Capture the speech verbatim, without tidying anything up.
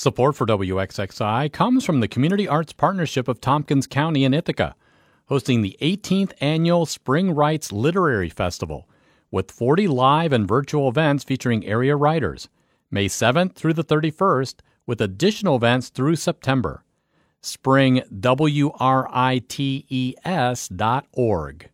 Support for W X X I comes from the Community Arts Partnership of Tompkins County in Ithaca, hosting the eighteenth Annual Spring Writes Literary Festival, with forty live and virtual events featuring area writers, May seventh through the thirty-first, with additional events through September. spring w r i t e s dot org.